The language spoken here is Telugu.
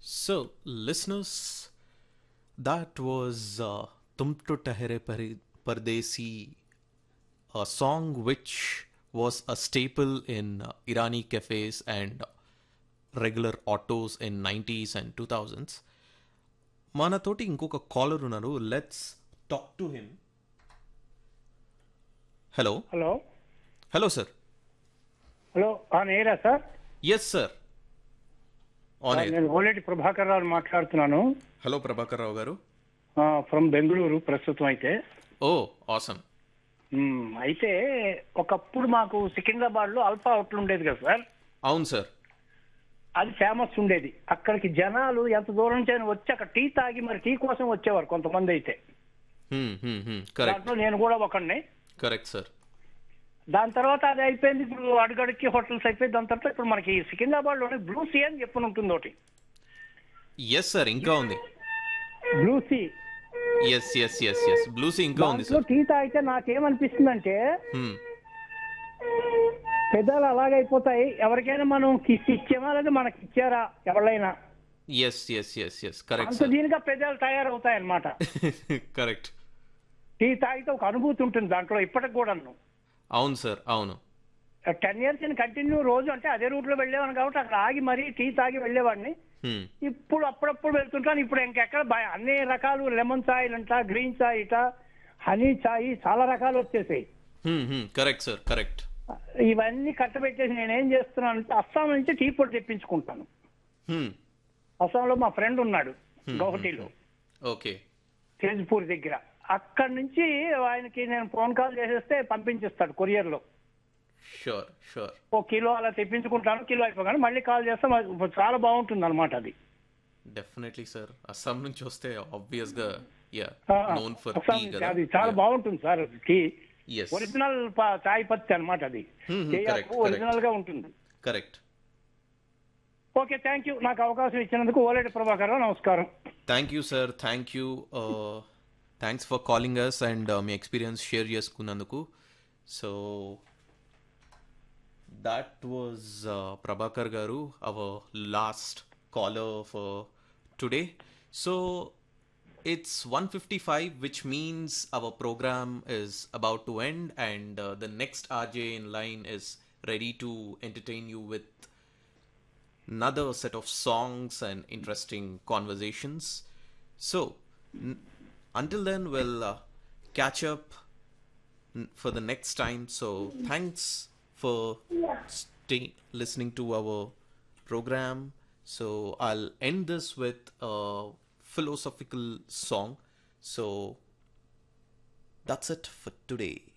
So, listeners, that was Tum To Tahre Pardesi, a song which was a staple in Irani cafes and regular autos in 90s and 2000s. మనతోటి ఇంకొక కాలర్ ఉన్నారు. Let's talk to him. Hello hello hello sir. Hello Neera sir? Yes sir, on air. నేను ఓలేటి ప్రభాకర్ రావు మాట్లాడుతున్నాను. హలో ప్రభాకర్ రావు గారు. ఫ్రమ్ బెంగళూరు ప్రస్తుతం అయితే. ఓ ఆసమ్. అయితే ఒకప్పుడు మాకు సికింద్రాబాద్ లో అల్ఫా హోటల్ ఉండేది కదా సార్. అవును సార్. అది ఫేమస్ ఉండేది. అక్కడికి జనాలు ఎంత దూరం నుంచి అయినా వచ్చి అక్కడ టీ తాగి మరి టీ కోసం వచ్చేవారు కొంతమంది అయితే. కరెక్ట్ దాంట్లో నేను కూడా ఒకడిని. Correct sir. దాని తర్వాత అది అయిపోయింది. ఇప్పుడు అడుగడికి హోటల్స్ అయిపోయి దాని తర్వాత ఇప్పుడు మనకి సికింద్రాబాద్ లోనే బ్లూ సీ అని చెప్పని ఉంటుంది ఒకటి. ఎస్ సార్, ఇంకా ఉంది. Blue sea. Yes yes yes yes blue sea ఇంకా ఉంది దాంట్లో సార్. టీ తాగితే నాకేమనిపిస్తుందంటే పెదాలు అలాగైపోతాయి. ఎవరికైనా మనం కిస్ ఇచ్చామా లేదా మనకి ఇచ్చారా ఎవరైనా yes yes yes yes correct అంత సార్. దీనిగా పెదాలు తయారవుతాయి అన్నమాట. కరెక్ట్. టీ తాగితే ఒక అనుభూతి ఉంటుంది దాంట్లో ఇప్పటికి కూడా. అవును సార్, అవును. 10 years నేను కంటిన్యూ రోజు అంటే అదే రూట్ లో వెళ్ళేవాడిని కాబట్టి అక్కడ ఆగి మరీ టీ తాగి వెళ్ళేవాడిని. ఇప్పుడు అప్పుడప్పుడు వెళ్తుంటాను. ఇప్పుడు ఇంకెక్కడ అన్ని రకాలు లెమన్ చాయ్ అంట, గ్రీన్ చాయ్ ఇట, హనీ చాయ్, చాలా రకాలు వచ్చేసాయి. Correct sir, correct. ఇవన్నీ కట్టబెట్టేసి నేనేం చేస్తున్నాను అంటే అస్సాం నుంచి టీ పొడి తెప్పించుకుంటాను. అస్సాంలో మా ఫ్రెండ్ ఉన్నాడు గౌహటిలో, ఓకే, తేజ్పూర్ దగ్గర. అక్కడి నుంచి ఆయనకి నేను ఫోన్ కాల్ చేసేస్తే పంపించేస్తాడు కొరియర్ లో. Sure sure. ఓ కిలో అలా తెప్పించుకుంటాను. కిలో అయిపోగానే మళ్ళీ కాల్ చేస్తే చాలా బాగుంటుంది అనమాట అది. Definitely sir. అస్సాం నుంచి వస్తే ఆబ్వియస్ గా నోన్ ఫర్ అస్సాం టీ నుంచి కదా. అది చాలా బాగుంటుంది సార్. Tea Yes. ఒరిజినల్ చాయ్ పత్తి అనమాట అది. correct, ఒరిజినల్ గా ఉంటుంది. కరెక్ట్. Okay, thank you. నాకు అవకాశం ఇచ్చినందుకు ఓలేటి ప్రభాకర్ రావు, నమస్కారం. Thank you sir, thank you. Thanks for calling us and me experience share చేసుకున్నందుకు. So that was Prabhakar Garu, our last caller for today. So it's 1:55, which means our program is about to end, and the next RJ in line is ready to entertain you with another set of songs and interesting conversations. So until then, we'll catch up for the next time. So thanks for listening to our program. So I'll end this with a philosophical song. So that's it for today.